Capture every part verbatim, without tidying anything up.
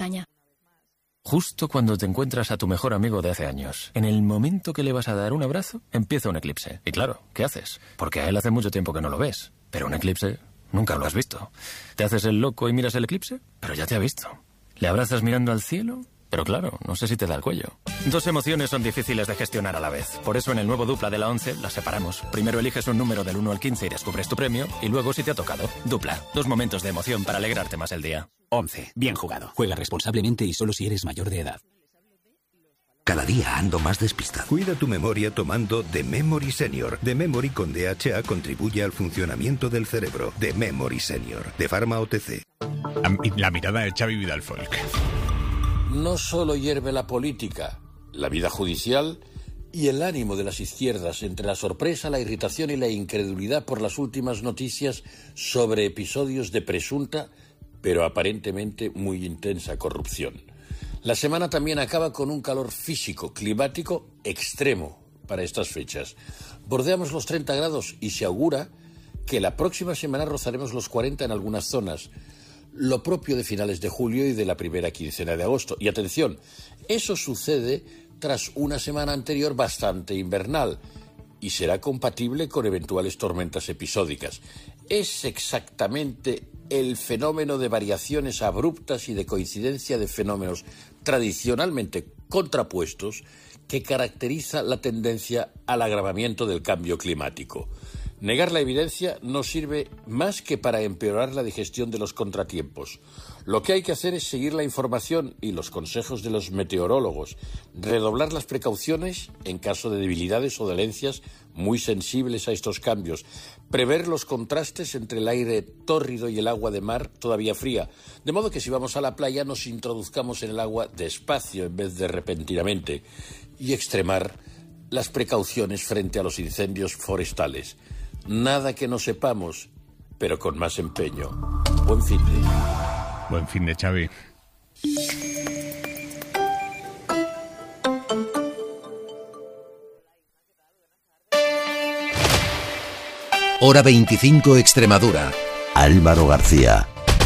extraña. Justo cuando te encuentras a tu mejor amigo de hace años, en el momento que le vas a dar un abrazo, empieza un eclipse. Y claro, ¿qué haces? Porque a él hace mucho tiempo que no lo ves. Pero un eclipse nunca lo has visto. ¿Te haces el loco y miras el eclipse? Pero ya te ha visto. ¿Le abrazas mirando al cielo? Pero claro, no sé si te da el cuello. Dos emociones son difíciles de gestionar a la vez. Por eso en el nuevo Dupla de la once las separamos. Primero eliges un número del uno al quince y descubres tu premio. Y luego si te ha tocado. Dupla. Dos momentos de emoción para alegrarte más el día. once. Bien jugado. Juega responsablemente y solo si eres mayor de edad. Cada día ando más despistado. Cuida tu memoria tomando The Memory Senior. The Memory con D H A contribuye al funcionamiento del cerebro. The Memory Senior. De Pharma O T C. La mirada de Xavi Vidal-Folk. No solo hierve la política, la vida judicial y el ánimo de las izquierdas entre la sorpresa, la irritación y la incredulidad por las últimas noticias sobre episodios de presunta, pero aparentemente muy intensa corrupción. La semana también acaba con un calor físico, climático extremo para estas fechas. Bordeamos los treinta grados y se augura que la próxima semana rozaremos los cuarenta en algunas zonas. Lo propio de finales de julio y de la primera quincena de agosto. Y atención, eso sucede tras una semana anterior bastante invernal y será compatible con eventuales tormentas episódicas. Es exactamente el fenómeno de variaciones abruptas y de coincidencia de fenómenos tradicionalmente contrapuestos que caracteriza la tendencia al agravamiento del cambio climático. Negar la evidencia no sirve más que para empeorar la digestión de los contratiempos. Lo que hay que hacer es seguir la información y los consejos de los meteorólogos, redoblar las precauciones en caso de debilidades o dolencias muy sensibles a estos cambios, prever los contrastes entre el aire tórrido y el agua de mar todavía fría, de modo que si vamos a la playa nos introduzcamos en el agua despacio en vez de repentinamente, y extremar las precauciones frente a los incendios forestales. Nada que no sepamos, pero con más empeño. Buen fin de... Buen fin de Xavi. Hora veinticinco Extremadura. Álvaro García.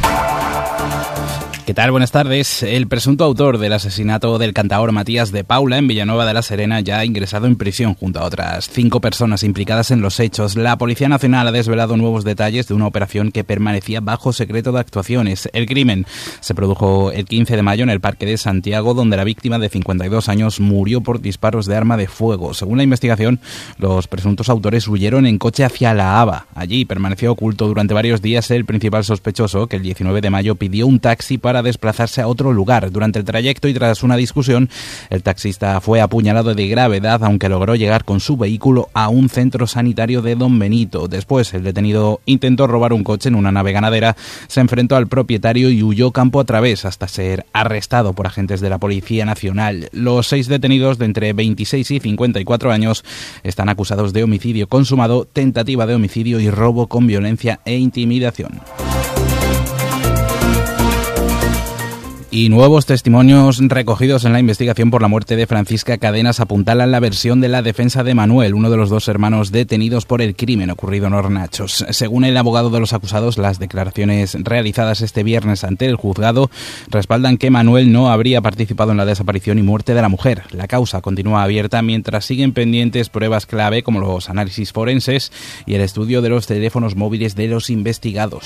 ¿Qué tal? Buenas tardes. El presunto autor del asesinato del cantaor Matías de Paula en Villanueva de la Serena ya ha ingresado en prisión junto a otras cinco personas implicadas en los hechos. La Policía Nacional ha desvelado nuevos detalles de una operación que permanecía bajo secreto de actuaciones. El crimen se produjo el quince de mayo en el Parque de Santiago, donde la víctima de cincuenta y dos años murió por disparos de arma de fuego. Según la investigación, los presuntos autores huyeron en coche hacia La Hava. Allí permaneció oculto durante varios días el principal sospechoso, que el diecinueve de mayo pidió un taxi para desplazarse a otro lugar. Durante el trayecto y tras una discusión, el taxista fue apuñalado de gravedad, aunque logró llegar con su vehículo a un centro sanitario de Don Benito. Después, el detenido intentó robar un coche en una nave ganadera, se enfrentó al propietario y huyó campo a través hasta ser arrestado por agentes de la Policía Nacional. Los seis detenidos de entre veintiséis y cincuenta y cuatro años están acusados de homicidio consumado, tentativa de homicidio y robo con violencia e intimidación. Y nuevos testimonios recogidos en la investigación por la muerte de Francisca Cadenas apuntalan la versión de la defensa de Manuel, uno de los dos hermanos detenidos por el crimen ocurrido en Hornachos. Según el abogado de los acusados, las declaraciones realizadas este viernes ante el juzgado respaldan que Manuel no habría participado en la desaparición y muerte de la mujer. La causa continúa abierta mientras siguen pendientes pruebas clave como los análisis forenses y el estudio de los teléfonos móviles de los investigados.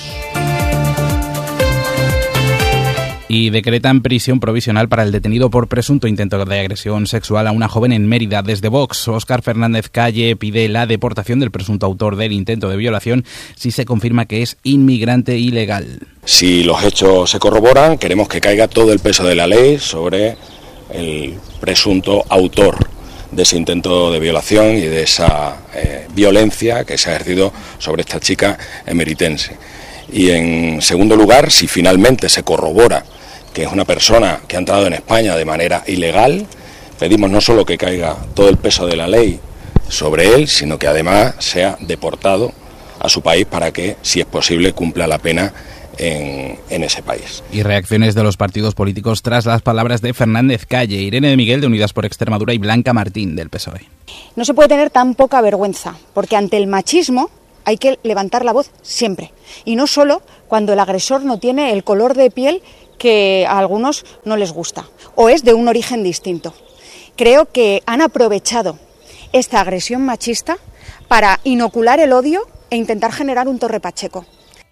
Y decretan prisión provisional para el detenido por presunto intento de agresión sexual a una joven en Mérida. Desde Vox, Óscar Fernández Calle pide la deportación del presunto autor del intento de violación si se confirma que es inmigrante ilegal. Si los hechos se corroboran, queremos que caiga todo el peso de la ley sobre el presunto autor de ese intento de violación y de esa eh, violencia que se ha ejercido sobre esta chica emeritense. Y en segundo lugar, si finalmente se corrobora que es una persona que ha entrado en España de manera ilegal, pedimos no solo que caiga todo el peso de la ley sobre él, sino que además sea deportado a su país para que, si es posible, cumpla la pena en, en ese país. Y reacciones de los partidos políticos tras las palabras de Fernández Calle, Irene de Miguel de Unidas por Extremadura y Blanca Martín del P S O E. No se puede tener tan poca vergüenza, porque ante el machismo hay que levantar la voz siempre, y no solo cuando el agresor no tiene el color de piel que a algunos no les gusta o es de un origen distinto. Creo que han aprovechado esta agresión machista para inocular el odio e intentar generar un Torre Pacheco.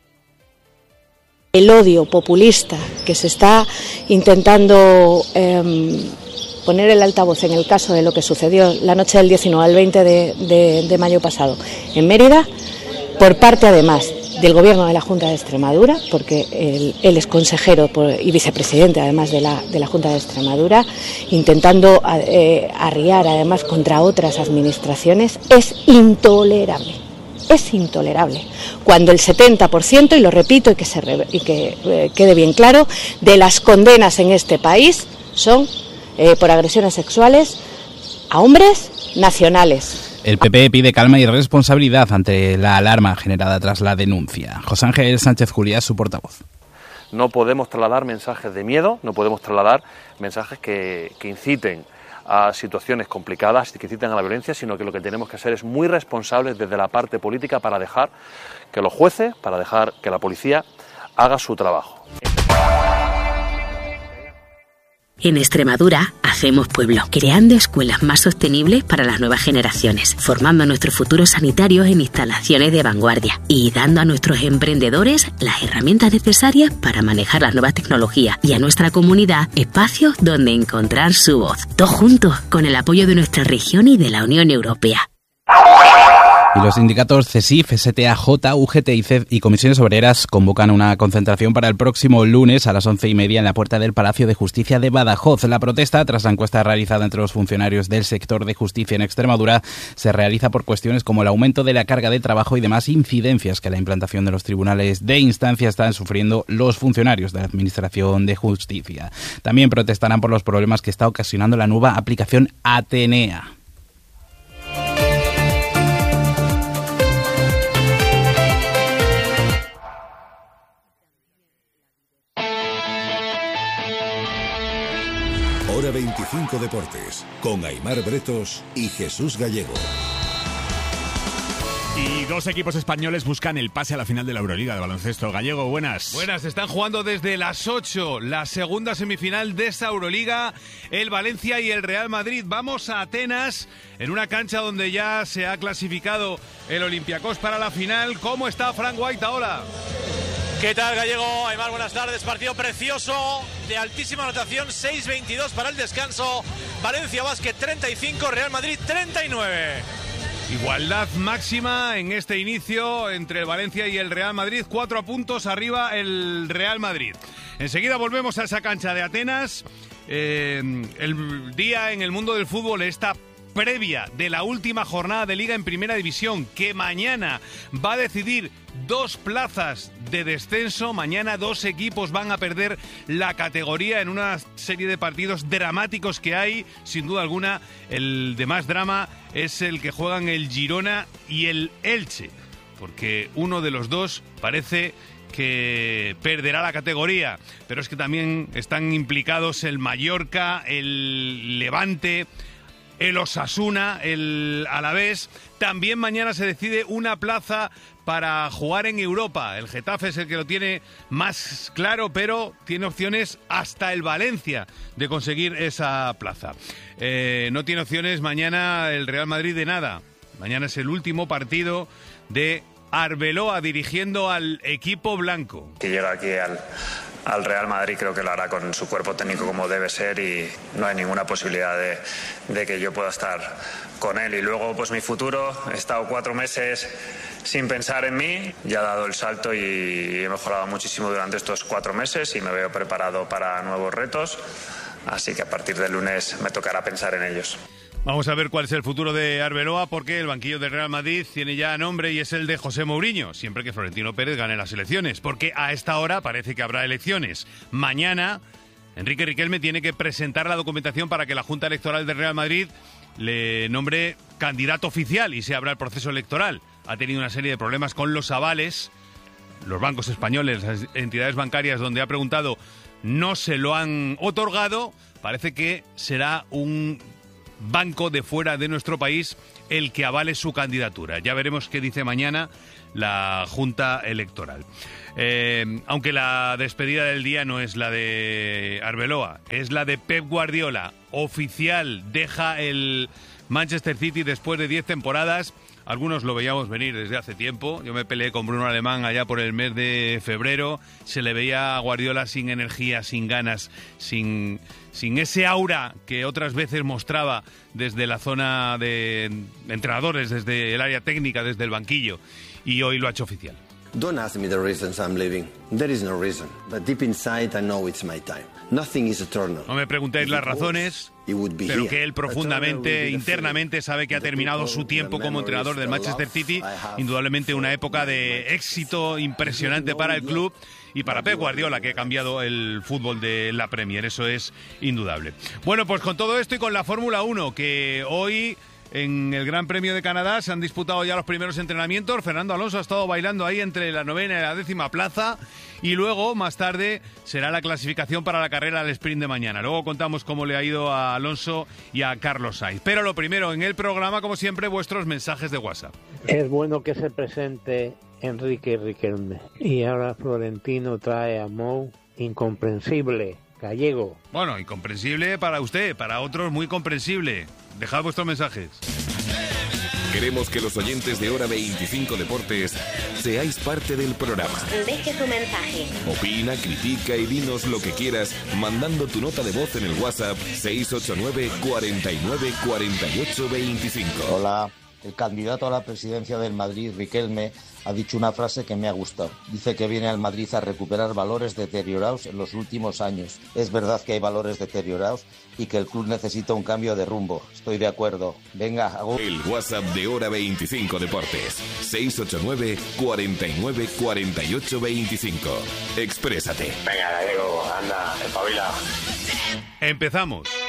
El odio populista que se está intentando eh, poner el altavoz en el caso de lo que sucedió la noche del diecinueve al veinte de, de, de mayo pasado en Mérida, por parte además del Gobierno de la Junta de Extremadura, porque él, él es consejero por, y vicepresidente además de la, de la Junta de Extremadura, intentando eh, arriar además contra otras administraciones, es intolerable. Es intolerable. Cuando el setenta por ciento, y lo repito y que, se re, y que eh, quede bien claro, de las condenas en este país son eh, por agresiones sexuales a hombres nacionales. El P P pide calma y responsabilidad ante la alarma generada tras la denuncia. José Ángel Sánchez Juliá es su portavoz. No podemos trasladar mensajes de miedo, no podemos trasladar mensajes que, que inciten a situaciones complicadas y que inciten a la violencia, sino que lo que tenemos que ser es muy responsables desde la parte política para dejar que los jueces, para dejar que la policía haga su trabajo. En Extremadura hacemos pueblo, creando escuelas más sostenibles para las nuevas generaciones, formando a nuestros futuros sanitarios en instalaciones de vanguardia y dando a nuestros emprendedores las herramientas necesarias para manejar las nuevas tecnologías y a nuestra comunidad espacios donde encontrar su voz. Todos juntos, con el apoyo de nuestra región y de la Unión Europea. Y los sindicatos CESIF, S T A J, U G T y C E D y Comisiones Obreras convocan una concentración para el próximo lunes a las once y media en la puerta del Palacio de Justicia de Badajoz. La protesta, tras la encuesta realizada entre los funcionarios del sector de justicia en Extremadura, se realiza por cuestiones como el aumento de la carga de trabajo y demás incidencias que la implantación de los tribunales de instancia están sufriendo los funcionarios de la Administración de Justicia. También protestarán por los problemas que está ocasionando la nueva aplicación Atenea. Hora veinticinco Deportes, con Aimar Bretos y Jesús Gallego. Y dos equipos españoles buscan el pase a la final de la Euroliga de baloncesto. Gallego, buenas. Buenas, están jugando desde las ocho, la segunda semifinal de esta Euroliga, el Valencia y el Real Madrid. Vamos a Atenas, en una cancha donde ya se ha clasificado el Olympiacos para la final. ¿Cómo está Frank White ahora? ¿Qué tal, Gallego? Aymar, buenas tardes. Partido precioso, de altísima anotación, seis veintidós para el descanso. Valencia Basket treinta y cinco, Real Madrid treinta y nueve. Igualdad máxima en este inicio entre el Valencia y el Real Madrid. Cuatro puntos arriba el Real Madrid. Enseguida volvemos a esa cancha de Atenas. Eh, el día en el mundo del fútbol, esta previa de la última jornada de Liga en Primera División, que mañana va a decidir dos plazas de descenso. Mañana dos equipos van a perder la categoría en una serie de partidos dramáticos que hay. Sin duda alguna, el de más drama es el que juegan el Girona y el Elche, porque uno de los dos parece que perderá la categoría, pero es que también están implicados el Mallorca, el Levante, el Osasuna, el Alavés. También mañana se decide una plaza para jugar en Europa. El Getafe es el que lo tiene más claro, pero tiene opciones hasta el Valencia de conseguir esa plaza. Eh, no tiene opciones mañana el Real Madrid de nada. Mañana es el último partido de Arbeloa dirigiendo al equipo blanco. Que llega aquí al, al Real Madrid, creo que lo hará con su cuerpo técnico como debe ser y no hay ninguna posibilidad de, de que yo pueda estar con él. Y luego, pues mi futuro, he estado cuatro meses sin pensar en mí, ya he dado el salto y he mejorado muchísimo durante estos cuatro meses y me veo preparado para nuevos retos, así que a partir del lunes me tocará pensar en ellos. Vamos a ver cuál es el futuro de Arbeloa, porque el banquillo del Real Madrid tiene ya nombre y es el de José Mourinho, siempre que Florentino Pérez gane las elecciones, porque a esta hora parece que habrá elecciones. Mañana, Enrique Riquelme tiene que presentar la documentación para que la Junta Electoral del Real Madrid le nombre candidato oficial y se abra el proceso electoral. Ha tenido una serie de problemas con los avales. Los bancos españoles, las entidades bancarias donde ha preguntado, no se lo han otorgado. Parece que será un banco de fuera de nuestro país el que avale su candidatura. Ya veremos qué dice mañana la Junta Electoral. Eh, aunque la despedida del día no es la de Arbeloa, es la de Pep Guardiola. Oficial, deja el Manchester City después de diez temporadas. Algunos lo veíamos venir desde hace tiempo. Yo me peleé con Bruno Alemán allá por el mes de febrero. Se le veía a Guardiola sin energía, sin ganas, sin, sin ese aura que otras veces mostraba desde la zona de entrenadores, desde el área técnica, desde el banquillo. Y hoy lo ha hecho oficial. Don't ask me the reasons I'm leaving. There is no reason. But deep inside I know it's my time. Nothing is eternal. No me preguntéis las razones, pero que él profundamente, internamente, sabe que ha terminado su tiempo como entrenador del Manchester City. Indudablemente una época de éxito impresionante para el club y para Pep Guardiola, que ha cambiado el fútbol de la Premier. Eso es indudable. Bueno, pues con todo esto y con la Fórmula uno, que hoy en el Gran Premio de Canadá se han disputado ya los primeros entrenamientos. Fernando Alonso ha estado bailando ahí entre la novena y la décima plaza. Y luego, más tarde, será la clasificación para la carrera del sprint de mañana. Luego contamos cómo le ha ido a Alonso y a Carlos Sainz. Pero lo primero, en el programa, como siempre, vuestros mensajes de WhatsApp. Es bueno que se presente Enrique Riquelme. Y ahora Florentino trae a Mou, incomprensible. Gallego. Bueno, incomprensible para usted, para otros muy comprensible. Dejad vuestros mensajes. Queremos que los oyentes de Hora veinticinco Deportes seáis parte del programa. Deje tu mensaje. Opina, critica y dinos lo que quieras mandando tu nota de voz en el WhatsApp seis ocho nueve, cuatro nueve, cuatro ocho dos cinco. Hola, el candidato a la presidencia del Madrid, Riquelme, ha dicho una frase que me ha gustado. Dice que viene al Madrid a recuperar valores deteriorados en los últimos años. Es verdad que hay valores deteriorados y que el club necesita un cambio de rumbo. Estoy de acuerdo. Venga, hago... El WhatsApp de Hora veinticinco Deportes. seis ocho nueve, cuatro nueve, cuatro ocho dos cinco. Exprésate. Venga, Gallego, anda, espabila. Empezamos.